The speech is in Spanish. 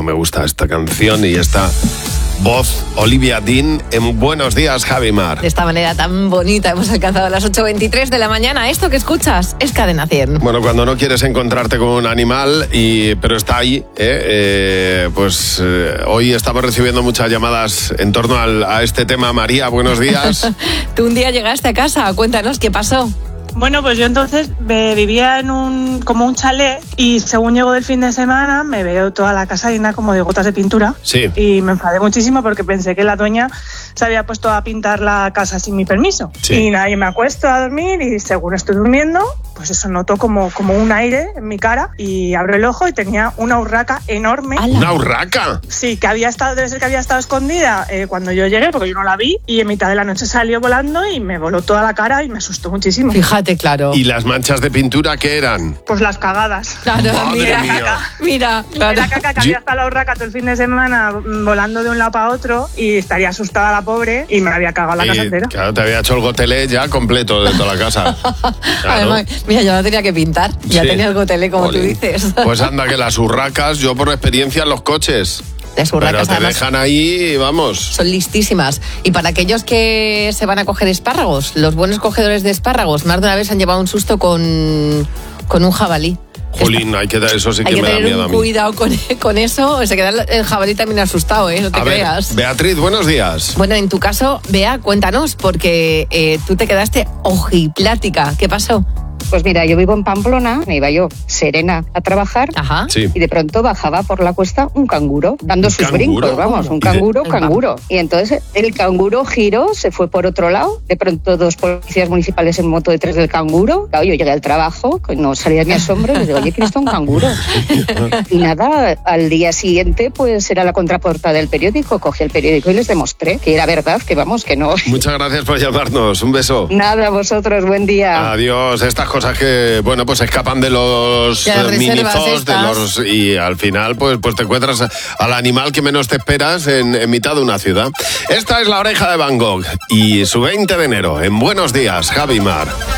me gusta esta canción y esta voz, Olivia Dean, en Buenos Días, Javi Mar. De esta manera tan bonita hemos alcanzado las 8:23 de la mañana. Esto que escuchas es Cadena 100. Bueno, cuando no quieres encontrarte con un animal, pero está ahí, hoy estamos recibiendo muchas llamadas en torno a este tema. María, buenos días. Tú un día llegaste a casa, cuéntanos qué pasó. Bueno, pues yo entonces vivía en un chalet y según llego del fin de semana me veo toda la casa llena como de gotas de pintura. Sí. Y me enfadé muchísimo porque pensé que la dueña se había puesto a pintar la casa sin mi permiso. Sí. Y nada, yo me acuesto a dormir y según estoy durmiendo, pues eso noto como un aire en mi cara y abro el ojo y tenía una urraca enorme. ¡Hala! ¿Una urraca? Sí, debe ser que había estado escondida cuando yo llegué porque yo no la vi y en mitad de la noche salió volando y me voló toda la cara y me asustó muchísimo. Fíjate, claro. ¿Y las manchas de pintura qué eran? Pues las cagadas. Claro, Madre mía. mira, claro. Era caca que había estado la urraca todo el fin de semana volando de un lado para otro y estaría asustada la pobre y me había cagado la casa entera. Claro, te había hecho el gotelé ya completo de toda la casa. Claro. Además, mira, yo no tenía que pintar, ya Sí. tenía el gotelé, como Jolín. tú dices. Pues anda, que las urracas, yo por experiencia en los coches. Las Pero urracas te además dejan ahí, vamos. son listísimas. Y para aquellos que se van a coger espárragos, los buenos cogedores de espárragos, más de una vez han llevado un susto con un jabalí. Jolín, eso sí Hay que que me da tener miedo a un mí. cuidado con eso, se queda el jabalí también asustado, no te A ver, creas. Beatriz, buenos días. Bueno, en tu caso, Bea, cuéntanos, porque tú te quedaste ojiplática. ¿Qué pasó? Pues mira, yo vivo en Pamplona, me iba yo serena a trabajar. Ajá. Sí. Y de pronto bajaba por la cuesta un canguro, dando sus canguro? brincos, vamos, un ¿Y canguro. Y entonces el canguro giró, se fue por otro lado, de pronto 2 policías municipales en moto detrás del canguro. Claro, yo llegué al trabajo, que no salía ni asombro, y les digo, oye, ¿quién está un canguro? Y nada, al día siguiente pues era la contraportada del periódico, cogí el periódico y les demostré que era verdad, que vamos, que no. Muchas gracias por llamarnos, un beso. Nada, a vosotros, buen día. Adiós, estas cosas que, bueno, pues escapan de los De las reservas minizoos, y al final pues te encuentras al animal que menos te esperas en mitad de una ciudad. Esta es La Oreja de Van Gogh y su 20 de enero. En Buenos Días, Javi Mar.